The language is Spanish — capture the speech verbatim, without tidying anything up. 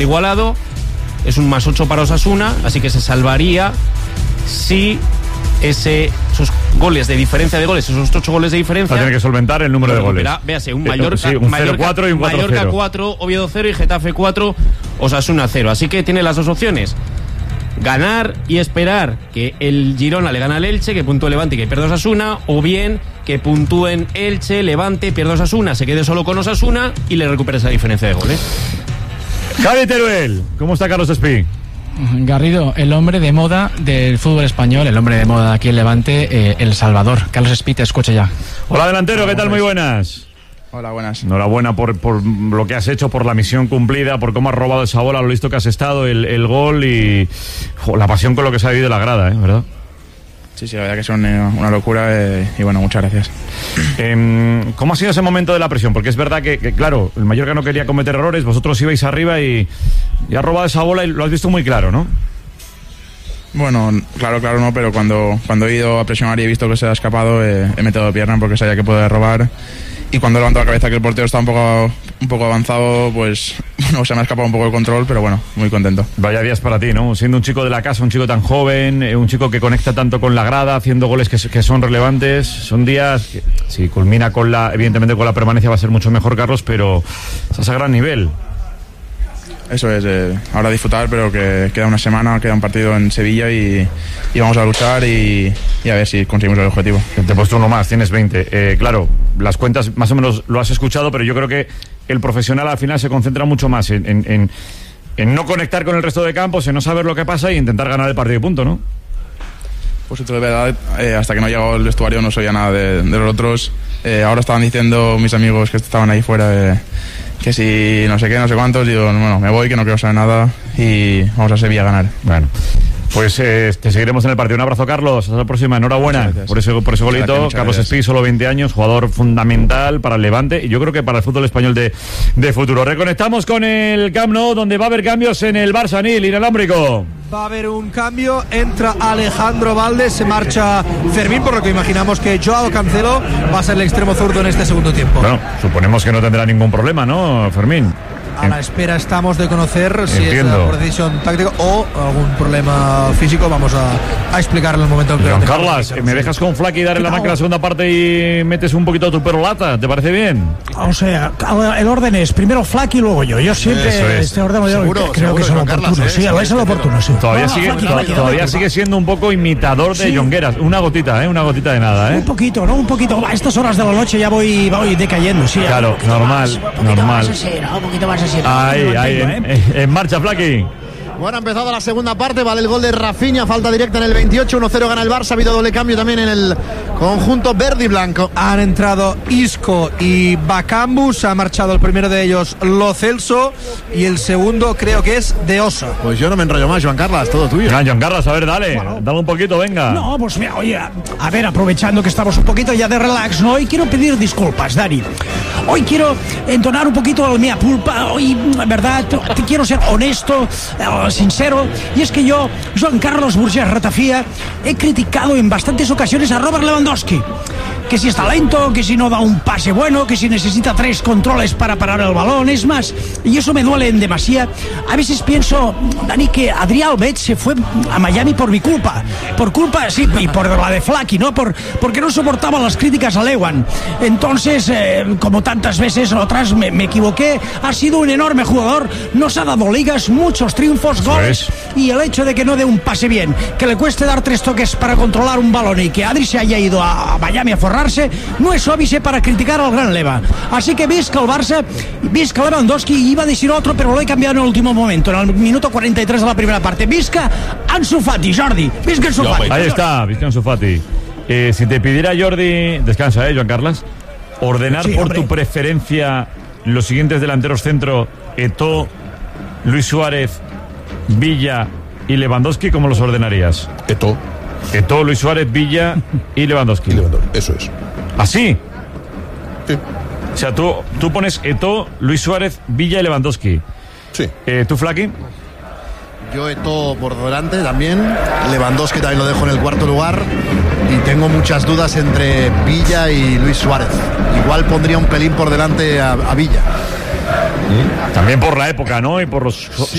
igualado, es un más ocho para Osasuna, así que se salvaría si ese, esos goles de diferencia de goles, esos ocho goles de diferencia... Va a tener que solventar el número de goles. Véase, un Mallorca, sí, un cero cuatro y un cuatro cero. Mallorca cuatro, Oviedo cero y Getafe cuatro, Osasuna cero. Así que tiene las dos opciones. Ganar y esperar que el Girona le gane al Elche, que puntúe Levante y que pierda Osasuna, o bien que puntúen Elche, Levante, pierda Osasuna, se quede solo con Osasuna y le recupere esa diferencia de goles. Javi Teruel, ¿cómo está Carlos Espí? Garrido, el hombre de moda del fútbol español, el hombre de moda aquí en Levante, eh, El Salvador. Carlos Espí, te escucha ya. Hola, delantero, ¿qué tal? Muy buenas. Hola, buenas. Enhorabuena por, por lo que has hecho, por la misión cumplida, por cómo has robado esa bola, lo listo que has estado, el, el gol y jo, la pasión con lo que se ha vivido la grada, ¿eh? ¿Verdad? Sí, sí, la verdad que son una locura eh, y bueno, muchas gracias. Eh, ¿Cómo ha sido ese momento de la presión? Porque es verdad que, que, claro, el Mallorca no quería cometer errores, vosotros ibais arriba y, y has robado esa bola y lo has visto muy claro, ¿no? Bueno, claro, claro no, pero cuando, cuando he ido a presionar y he visto que se ha escapado, eh, he metido pierna porque sabía que podía robar. Y cuando he levantado la cabeza que el portero está un poco, un poco avanzado, pues bueno, se me ha escapado un poco el control, pero bueno, muy contento. Vaya días para ti, ¿no? Siendo un chico de la casa, un chico tan joven, un chico que conecta tanto con la grada, haciendo goles que, que son relevantes. Son días que, si culmina con la, evidentemente con la permanencia va a ser mucho mejor, Carlos, pero estás a gran nivel. Eso es, eh, ahora disfrutar, pero que queda una semana, queda un partido en Sevilla y, y vamos a luchar y, y a ver si conseguimos el objetivo. Te he puesto uno más, tienes veinte. Eh, claro, las cuentas más o menos lo has escuchado, pero yo creo que el profesional al final se concentra mucho más en, en, en, en no conectar con el resto de campos, en no saber lo que pasa e intentar ganar el partido y punto, ¿no? Pues de verdad, eh, hasta que no he llegado al vestuario no sabía nada de, de los otros. Eh, ahora estaban diciendo mis amigos que estaban ahí fuera... Eh, que si no sé qué, no sé cuántos, digo, bueno, me voy, que no quiero saber nada y vamos a Sevilla a ganar. Bueno, pues eh, te seguiremos en el partido. Un abrazo, Carlos, hasta la próxima, enhorabuena por ese, por ese golito. Gracias, Carlos Espí, solo veinte años, jugador fundamental para el Levante y yo creo que para el fútbol español de, de futuro. Reconectamos con el Camp Nou, donde va a haber cambios en el Barça, Nil, inalámbrico. Va a haber un cambio, entra Alejandro Valdes, se marcha Fermín, por lo que imaginamos que Joao Cancelo va a ser el extremo zurdo en este segundo tiempo. Bueno, suponemos que no tendrá ningún problema, ¿no, Fermín? A la espera estamos de conocer si Entiendo. es por decisión táctica o algún problema físico. Vamos a, a explicarlo en el momento en que... Juan Carlos, ¿me dejas con Flaky dar en la banca la segunda parte y metes un poquito de tu perolata? ¿Te parece bien? O sea, el orden es primero Flaky y luego yo. Yo siempre es. este orden yo seguro, creo seguro, que es lo Juan oportuno. Carlos, sí, ¿eh? es lo oportuno, sí. Todavía, No, sigue, Flaky, to- Flaky, todavía Flaky. sigue siendo un poco imitador de Sí. Jongueras. Una gotita, ¿eh? Una gotita de nada, ¿eh? Un poquito, ¿no? Un poquito. A estas horas de la noche ya voy, voy decayendo, sí. Claro, Un normal, más, un poquito normal. Más así, ¿no? Un poquito más así. Ahí, Me ahí, mantengo, en, ¿eh? en marcha, Flaky. Bueno, ha empezado la segunda parte, vale el gol de Rafinha, falta directa en el veintiocho, uno cero gana el Barça, ha habido doble cambio también en el conjunto verde y blanco. Han entrado Isco y Bacambus, ha marchado el primero de ellos Lo Celso y el segundo creo que es De Osa. Pues yo no me enrollo más, Joan Carlos, todo tuyo. Venga, Joan Carlos, a ver, dale, Bueno. dale un poquito, venga. No, pues mira, oye, a ver, aprovechando que estamos un poquito ya de relax, ¿no? Hoy quiero pedir disculpas, Dani. Hoy quiero entonar un poquito el mea culpa. Hoy, verdad, te quiero ser honesto, eh, sincero. Y es que yo, Joan Carlos Burgés Ratafía, he criticado en bastantes ocasiones a Robert Lewandowski. Que si está lento, que si no da un pase bueno, que si necesita tres controles para parar el balón. Es más, y eso me duele en demasía. A veces pienso, Dani, que Adrià Albeck se fue a Miami por mi culpa. Por culpa, sí, y por la de Flaky, ¿no? Por, porque no soportaba las críticas a Lewan. Entonces, eh, como tantas veces otras, me, me equivoqué. Ha sido un enorme jugador. Nos ha dado ligas, muchos triunfos, goles. Y el hecho de que no dé un pase bien, que le cueste dar tres toques para controlar un balón y que Adri se haya ido a, a Miami a forrar, no es óbice para criticar al gran Leva. Así que visca el Barça, visca Lewandowski. Iba a decir otro, pero lo he cambiado en el último momento, en el minuto cuarenta y tres de la primera parte. Visca Ansu Fati, Jordi. Visca Ansu Fati. Ahí está, visca Ansu Fati. Eh, si te pidiera Jordi, descansa, ¿eh, Joan Carlos? Ordenar Sí, por hombre. tu preferencia los siguientes delanteros centro: Eto'o, Luis Suárez, Villa y Lewandowski, ¿cómo los ordenarías? Eto'o. Eto'o, Luis Suárez, Villa y Lewandowski. Y Lewandowski, eso es. ¿Así? Sí. O sea, tú, tú pones Eto'o, Luis Suárez, Villa y Lewandowski. Sí. Eh, ¿Tú, Flaky? Yo Eto'o por delante también, Lewandowski también lo dejo en el cuarto lugar y tengo muchas dudas entre Villa y Luis Suárez. Igual pondría un pelín por delante a, a Villa. También por la época, ¿no? Y por los